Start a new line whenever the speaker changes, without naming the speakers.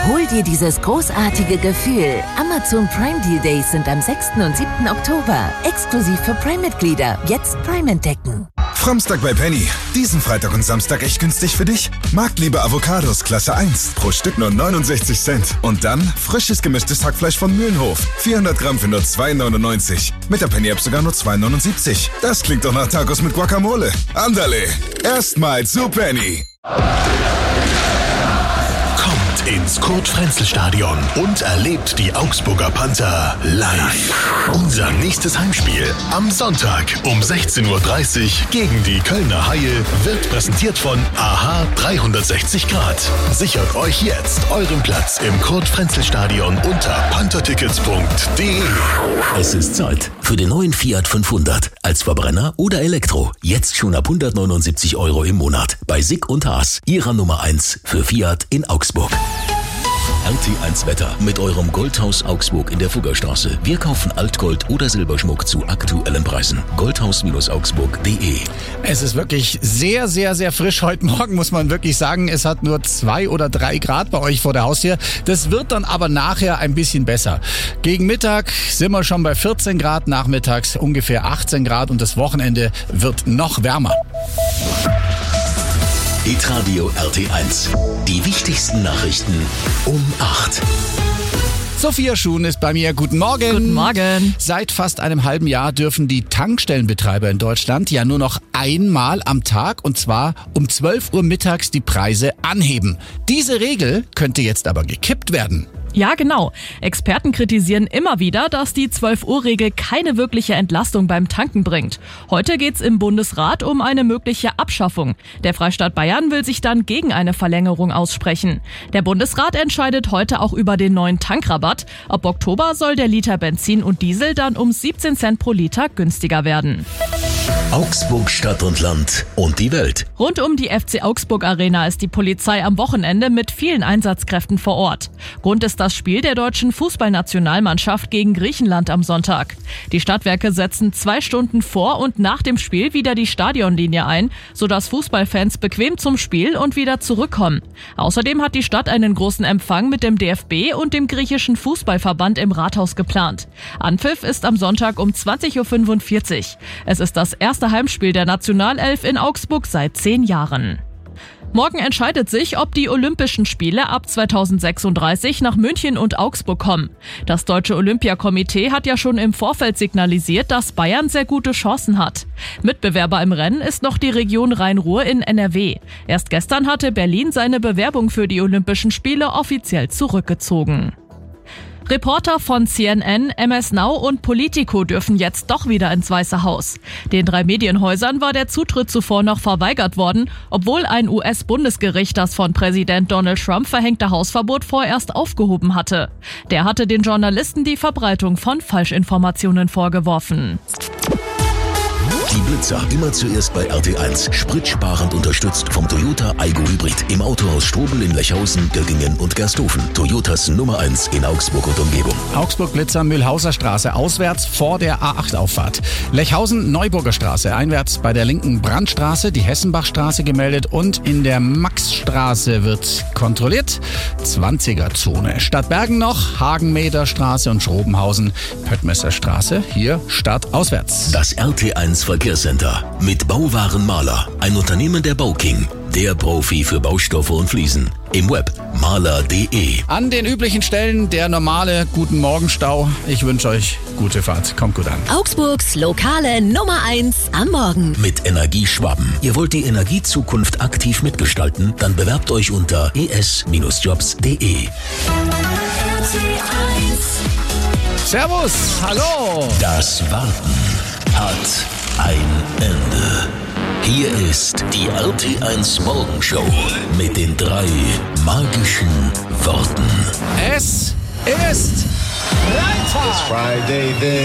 Hol dir dieses großartige Gefühl. Amazon Prime Deal Days sind am 6. und 7. Oktober. Exklusiv für Prime-Mitglieder. Jetzt Prime entdecken.
Framstag bei Penny. Diesen Freitag und Samstag echt günstig für dich. Marktliebe Avocados Klasse 1. Pro Stück nur 69 Cent. Und dann frisches gemischtes Hackfleisch von Mühlenhof. 400 Gramm für nur 2,99. Mit der Penny-App sogar nur 2,79. Das klingt doch nach Tacos mit Guacamole. Andale. Erstmal zu Penny.
Kommt ins Kurt-Frenzel-Stadion und erlebt die Augsburger Panther live. Unser nächstes Heimspiel am Sonntag um 16:30 Uhr gegen die Kölner Haie wird präsentiert von AHA 360 Grad. Sichert euch jetzt euren Platz im Kurt-Frenzel-Stadion unter panthertickets.de.
Es ist Zeit für den neuen Fiat 500. Als Verbrenner oder Elektro. Jetzt schon ab 179 € im Monat. Bei Sick und Haas. Ihrer Nummer 1 für Fiat in Augsburg. RT1 Wetter mit eurem Goldhaus Augsburg in der Fuggerstraße. Wir kaufen Altgold oder Silberschmuck zu aktuellen Preisen. Goldhaus-augsburg.de.
Es ist wirklich sehr, sehr, sehr frisch heute Morgen, muss man wirklich sagen. Es hat nur 2 oder 3 Grad bei euch vor der Haustür. Das wird dann aber nachher ein bisschen besser. Gegen Mittag sind wir schon bei 14 Grad, nachmittags ungefähr 18 Grad und das Wochenende wird noch wärmer.
Hitradio RT1. Die wichtigsten Nachrichten um 8.
Sophia Schuhn ist bei mir. Guten Morgen.
Guten Morgen.
Seit fast einem halben Jahr dürfen die Tankstellenbetreiber in Deutschland ja nur noch einmal am Tag, und zwar um 12 Uhr mittags, die Preise anheben. Diese Regel könnte jetzt aber gekippt werden.
Ja, genau. Experten kritisieren immer wieder, dass die 12-Uhr-Regel keine wirkliche Entlastung beim Tanken bringt. Heute geht's im Bundesrat um eine mögliche Abschaffung. Der Freistaat Bayern will sich dann gegen eine Verlängerung aussprechen. Der Bundesrat entscheidet heute auch über den neuen Tankrabatt. Ab Oktober soll der Liter Benzin und Diesel dann um 17 Cent pro Liter günstiger werden.
Augsburg, Stadt und Land und die Welt.
Rund um die FC Augsburg Arena ist die Polizei am Wochenende mit vielen Einsatzkräften vor Ort. Grund ist das Spiel der deutschen Fußballnationalmannschaft gegen Griechenland am Sonntag. Die Stadtwerke setzen 2 Stunden vor und nach dem Spiel wieder die Stadionlinie ein, sodass Fußballfans bequem zum Spiel und wieder zurückkommen. Außerdem hat die Stadt einen großen Empfang mit dem DFB und dem griechischen Fußballverband im Rathaus geplant. Anpfiff ist am Sonntag um 20:45 Uhr. Es ist das erste Heimspiel der Nationalelf in Augsburg seit 10 Jahren. Morgen entscheidet sich, ob die Olympischen Spiele ab 2036 nach München und Augsburg kommen. Das Deutsche Olympiakomitee hat ja schon im Vorfeld signalisiert, dass Bayern sehr gute Chancen hat. Mitbewerber im Rennen ist noch die Region Rhein-Ruhr in NRW. Erst gestern hatte Berlin seine Bewerbung für die Olympischen Spiele offiziell zurückgezogen. Reporter von CNN, MS Now und Politico dürfen jetzt doch wieder ins Weiße Haus. Den 3 Medienhäusern war der Zutritt zuvor noch verweigert worden, obwohl ein US-Bundesgericht das von Präsident Donald Trump verhängte Hausverbot vorerst aufgehoben hatte. Der hatte den Journalisten die Verbreitung von Falschinformationen vorgeworfen.
Die Blitzer immer zuerst bei RT1. Spritsparend unterstützt vom Toyota Aygo Hybrid. Im Autohaus Strobel in Lechhausen, Göggingen und Gersthofen. Toyotas Nummer 1 in Augsburg und Umgebung.
Augsburg Blitzer Mühlhauser Straße auswärts vor der A8-Auffahrt. Lechhausen Neuburger Straße einwärts bei der linken Brandstraße, die Hessenbachstraße gemeldet und in der Maxstraße wird kontrolliert. 20er-Zone. Stadtbergen noch, Hagenmäder-Straße und Schrobenhausen, Pöttmesser-Straße. Hier Start auswärts.
Das RT1 Verkehrscenter mit Bauwarenmaler, ein Unternehmen der Bauking, der Profi für Baustoffe und Fliesen. Im Web maler.de.
An den üblichen Stellen der normale Guten Morgen-Stau. Ich wünsche euch gute Fahrt. Kommt gut an.
Augsburgs lokale Nummer 1 am Morgen.
Mit Energieschwaben. Ihr wollt die Energiezukunft aktiv mitgestalten? Dann bewerbt euch unter es-jobs.de.
Servus, hallo.
Das Warten hat ein Ende. Hier ist die RT1 Morgenshow mit den 3 magischen Worten.
Es ist Freitag.
It's Friday then.